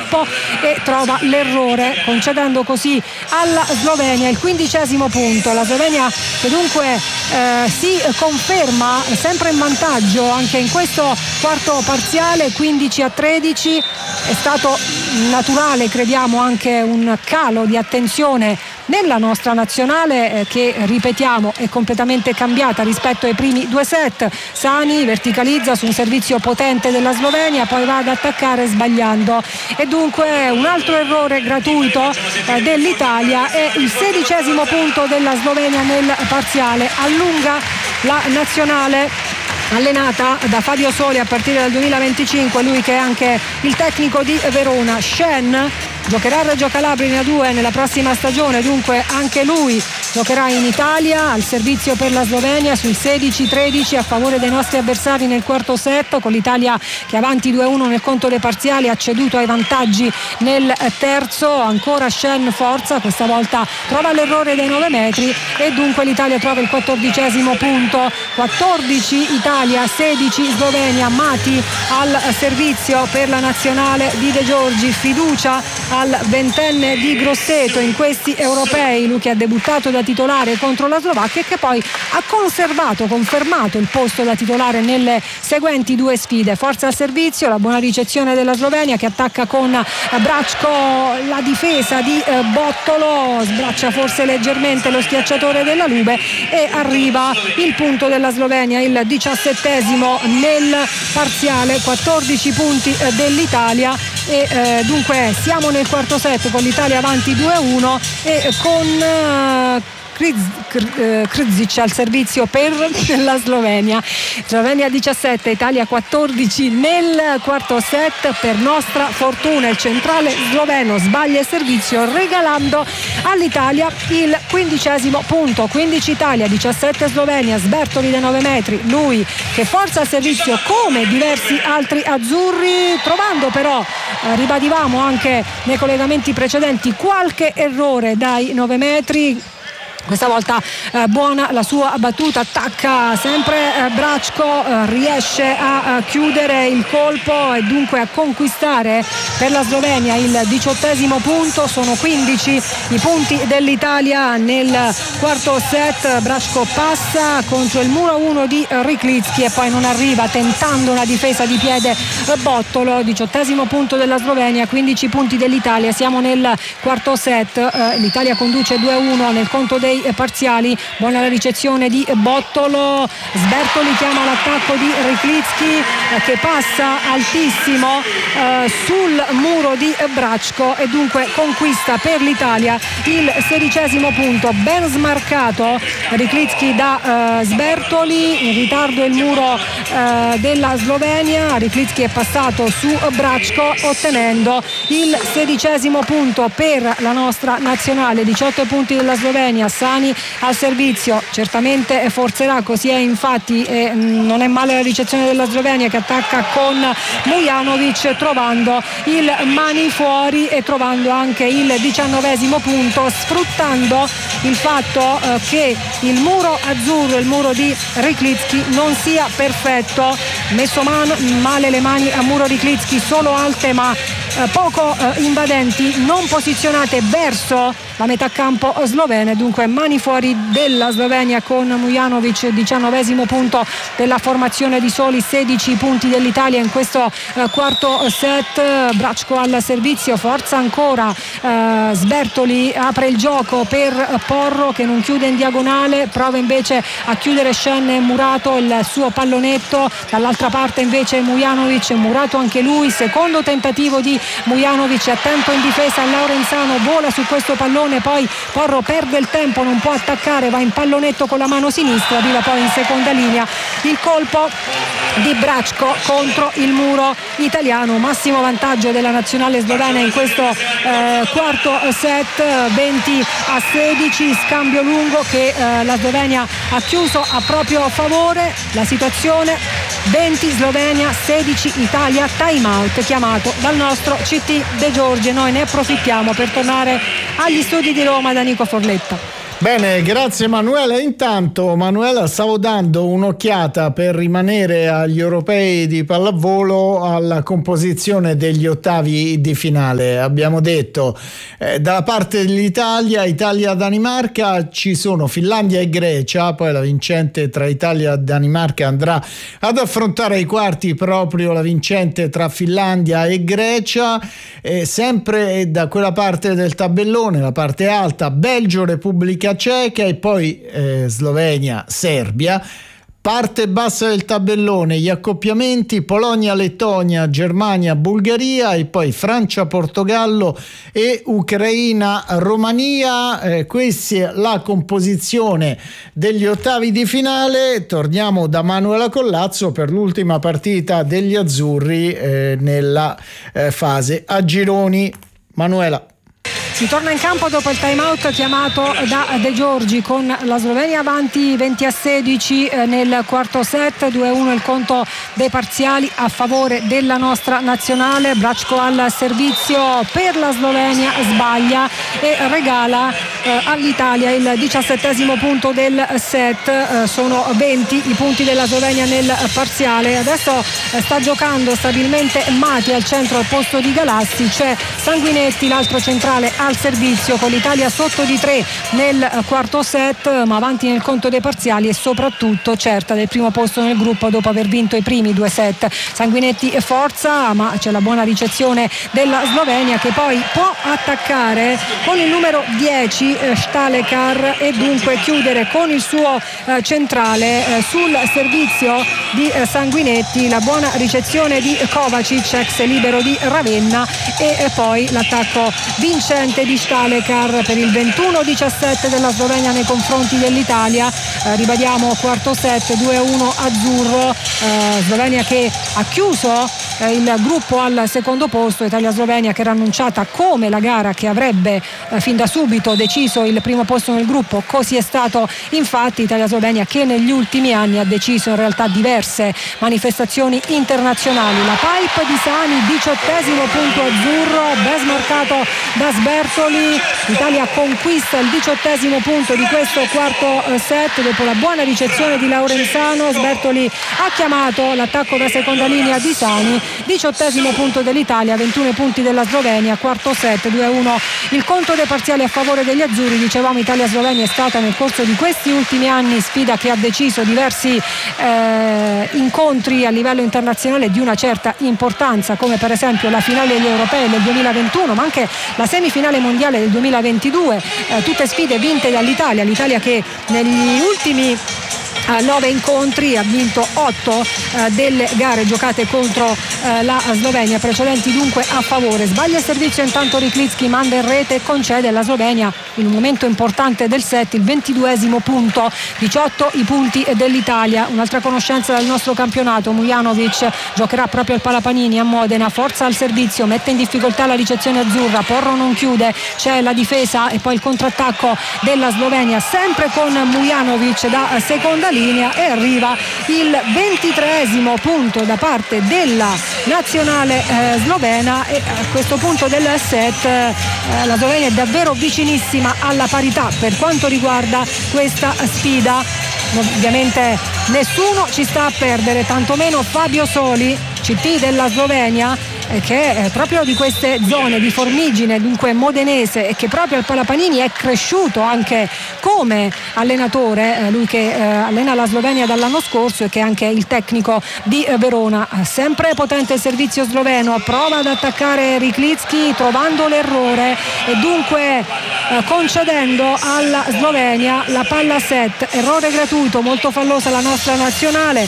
troppo e trova l'errore, concedendo così alla Slovenia il 15° punto. La Slovenia che dunque si conferma sempre in vantaggio anche in questo quarto parziale, 15-13. È stato naturale, crediamo, anche un calo di attenzione nella nostra nazionale che, ripetiamo, è completamente cambiata rispetto ai primi due set. Sani verticalizza su un servizio potente della Slovenia, poi va ad attaccare sbagliando, e dunque un altro errore gratuito dell'Italia e il 16° punto della Slovenia nel parziale. Allunga la nazionale allenata da Fabio Soli a partire dal 2025, lui che è anche il tecnico di Verona. Shen giocherà a Reggio Calabria in A2 nella prossima stagione, dunque anche lui giocherà in Italia al servizio per la Slovenia sul 16-13 a favore dei nostri avversari nel quarto set, con l'Italia che è avanti 2-1 nel conto dei parziali, ha ceduto ai vantaggi nel terzo. Ancora Shen forza, questa volta trova l'errore dei 9 metri e dunque l'Italia trova il 14° punto. 14 Italia, 16 Slovenia. Mati al servizio per la nazionale di De Giorgi, fiducia al ventenne di Grosseto in questi europei, lui che ha debuttato da titolare contro la Slovacchia e che poi ha confermato il posto da titolare nelle seguenti due sfide. Forza al servizio, la buona ricezione della Slovenia che attacca con Bračko, la difesa di Bottolo sbraccia forse leggermente lo schiacciatore della Lube e arriva il punto della Slovenia, il 17° nel parziale. 14 punti dell'Italia e dunque siamo nel quarto set con l'Italia avanti 2-1 e con Krzic al servizio per la Slovenia. Slovenia 17, Italia 14 nel quarto set. Per nostra fortuna il centrale sloveno sbaglia il servizio regalando all'Italia il 15° punto. 15 Italia, 17 Slovenia. Sbertoli da 9 metri, lui che forza al servizio come diversi altri azzurri, trovando però, ribadivamo anche nei collegamenti precedenti, qualche errore dai 9 metri. Questa volta buona la sua battuta, attacca sempre Bračko, riesce a chiudere il colpo e dunque a conquistare per la Slovenia il 18° punto. Sono 15 i punti dell'Italia nel quarto set. Bračko passa contro il muro 1 di Riklicki e poi non arriva, tentando una difesa di piede Bottolo. 18° punto della Slovenia, 15 punti dell'Italia. Siamo nel quarto set, l'Italia conduce 2-1 nel conto dei parziali. Buona la ricezione di Bottolo, Sbertoli chiama l'attacco di Riklicki che passa altissimo sul muro di Bračko e dunque conquista per l'Italia il 16° punto. Ben smarcato Riklicki da Sbertoli, in ritardo il muro della Slovenia. Riklicki è passato su Bračko ottenendo il 16° punto per la nostra nazionale. 18 punti della Slovenia. Sani al servizio, certamente forzerà, così è infatti, e non è male la ricezione della Slovenia che attacca con Mujanovic trovando il mani fuori e trovando anche il 19° punto, sfruttando il fatto che il muro azzurro, il muro di Riklicki, non sia perfetto. Messo male le mani a muro Riklicki, solo alte ma poco invadenti, non posizionate verso la metà campo slovena, dunque mani fuori della Slovenia con Mujanovic. 19° punto della formazione di Soli, 16 punti dell'Italia in questo quarto set. Bračko al servizio, forza ancora Sbertoli, apre il gioco per Porro che non chiude in diagonale, prova invece a chiudere Shen e Murato il suo pallonetto. Dall'altra parte invece Mujanovic, Murato anche lui, secondo tentativo di Mujanovic, attento in difesa Laurenzano, vola su questo pallone, poi Porro perde il tempo, non può attaccare, va in pallonetto con la mano sinistra, arriva poi in seconda linea il colpo di Bračko contro il muro italiano. Massimo vantaggio della nazionale slovena in questo quarto set, 20-16, scambio lungo che la Slovenia ha chiuso a proprio favore la situazione. 20 Slovenia, 16 Italia, time out chiamato dal nostro CT De Giorgi. Noi ne approfittiamo per tornare agli studi di Roma da Nico Forletta. Bene, grazie Manuela. Intanto Manuela, stavo dando un'occhiata per rimanere agli europei di pallavolo alla composizione degli ottavi di finale. Abbiamo detto dalla parte dell'Italia, Italia-Danimarca, ci sono Finlandia e Grecia, poi la vincente tra Italia e Danimarca andrà ad affrontare i quarti proprio la vincente tra Finlandia e Grecia. Sempre da quella parte del tabellone, la parte alta, Belgio, Repubblica Ceca e poi Slovenia, Serbia. Parte bassa del tabellone, gli accoppiamenti: Polonia, Lettonia, Germania, Bulgaria e poi Francia, Portogallo e Ucraina, Romania. Questa è la composizione degli ottavi di finale. Torniamo da Manuela Collazzo per l'ultima partita degli azzurri nella fase a gironi. Manuela. Si torna in campo dopo il time out chiamato da De Giorgi, con la Slovenia avanti 20-16 nel quarto set, 2-1 il conto dei parziali a favore della nostra nazionale. Bračko al servizio per la Slovenia, sbaglia e regala all'Italia il 17° punto del set. Sono 20 i punti della Slovenia nel parziale. Adesso sta giocando stabilmente Mati al centro al posto di Galassi, c'è Sanguinetti, l'altro centrale, al servizio, con l'Italia sotto di 3 nel quarto set, ma avanti nel conto dei parziali e soprattutto certa del primo posto nel gruppo dopo aver vinto i primi 2 set. Sanguinetti forza, ma c'è la buona ricezione della Slovenia, che poi può attaccare con il numero 10 Stalekar e dunque chiudere con il suo centrale sul servizio di Sanguinetti. La buona ricezione di Kovacic, ex libero di Ravenna, e poi l'attacco vincente di Stalekar per il 21-17 della Slovenia nei confronti dell'Italia. Ribadiamo quarto set 2-1 azzurro. Slovenia che ha chiuso il gruppo al secondo posto. Italia-Slovenia che era annunciata come la gara che avrebbe fin da subito deciso il primo posto nel gruppo. Così è stato infatti. Italia-Slovenia che negli ultimi anni ha deciso in realtà diverse manifestazioni internazionali. La pipe di Sani, 18° punto azzurro, ben smarcato da Sbertoli. L'Italia conquista il 18° punto di questo quarto set dopo la buona ricezione di Laurenzano. Sbertoli ha chiamato l'attacco da seconda linea di Sani. 18° punto dell'Italia, 21 punti della Slovenia, quarto set 2-1 il conto dei parziali a favore degli azzurri. Dicevamo, Italia-Slovenia è stata nel corso di questi ultimi anni sfida che ha deciso diversi incontri a livello internazionale di una certa importanza, come per esempio la finale degli europei del 2021, ma anche la semifinale mondiale del 2022, tutte sfide vinte dall'Italia. L'Italia che negli ultimi 9 incontri ha vinto 8 delle gare giocate contro la Slovenia, precedenti dunque a favore. Sbaglia il servizio intanto Riklicki, manda in rete e concede alla Slovenia in un momento importante del set il 22° punto. 18 i punti dell'Italia. Un'altra conoscenza del nostro campionato: Mujanovic giocherà proprio al Palapanini a Modena, forza al servizio, mette in difficoltà la ricezione azzurra, Porro non chiude, c'è la difesa e poi il contrattacco della Slovenia sempre con Mujanovic da seconda linea, e arriva il 23° punto da parte della nazionale slovena. E a questo punto del set la Slovenia è davvero vicinissima alla parità per quanto riguarda questa sfida. Ovviamente nessuno ci sta a perdere, tantomeno Fabio Soli, CT della Slovenia, che è proprio di queste zone di Formigine, dunque modenese, e che proprio al Palapanini è cresciuto anche come allenatore, lui che allena la Slovenia dall'anno scorso e che è anche il tecnico di Verona. Sempre potente il servizio sloveno, prova ad attaccare Riklicki trovando l'errore e dunque concedendo alla Slovenia la palla set. Errore gratuito, molto fallosa la nostra nazionale.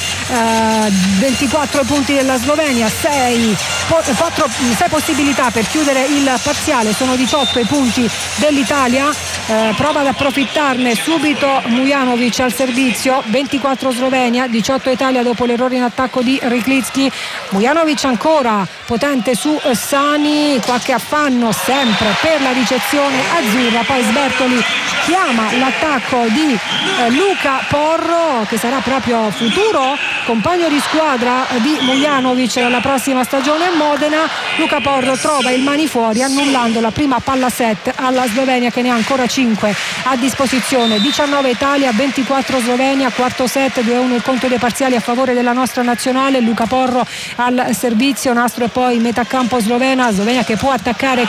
24 punti della Slovenia, 6 possibilità per chiudere il parziale, sono 18 i punti dell'Italia. Prova ad approfittarne subito Mujanovic al servizio. 24 Slovenia, 18 Italia dopo l'errore in attacco di Riklicki. Mujanovic ancora potente su Sani, qualche affanno sempre per la ricezione azzurra, poi Sbertoli chiama l'attacco di Luca Porro, che sarà proprio futuro compagno di squadra di Mujanovic la prossima stagione a Modena. Luca Porro trova il mani fuori annullando la prima palla set alla Slovenia, che ne ha ancora 5 a disposizione. 19 Italia, 24 Slovenia, quarto set, 2-1 il conto dei parziali a favore della nostra nazionale. Luca Porro al servizio, nastro e poi metà campo Slovenia che può attaccare